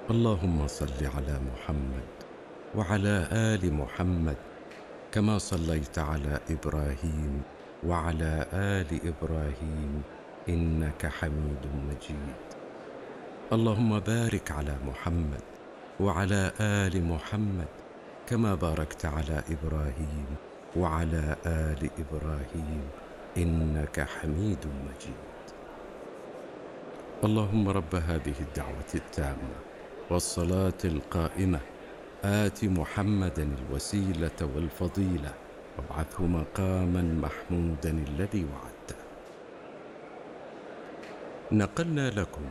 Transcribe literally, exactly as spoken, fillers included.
اللهم صل على محمد وعلى آل محمد كما صليت على إبراهيم وعلى آل إبراهيم إنك حميد مجيد. اللهم بارك على محمد وعلى آل محمد كما باركت على إبراهيم وعلى آل إبراهيم إنك حميد مجيد. اللهم رب هذه الدعوة التامة والصلاة القائمة آت محمدا الوسيلة والفضيلة وابعثه مقاما محمودا الذي وعدته. نقلنا لكم